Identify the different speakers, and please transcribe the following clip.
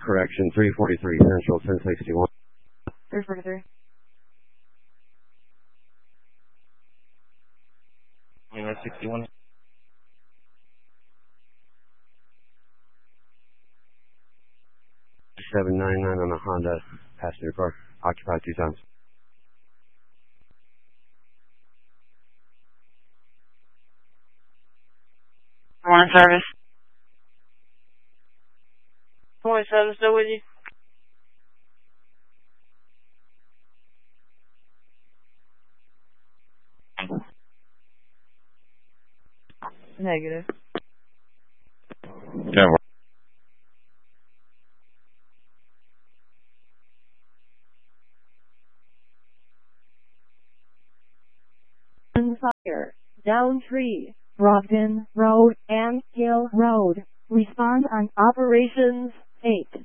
Speaker 1: correction, 343 Central, 1061.
Speaker 2: 343.
Speaker 3: 61.
Speaker 1: 799 on a Honda passenger car, occupied 2 times.
Speaker 2: Morning service. Morning service, still with you? Negative.
Speaker 3: Yeah.
Speaker 4: Fire, Downtree, Brogden Road and Hill Road. Respond on operations 8.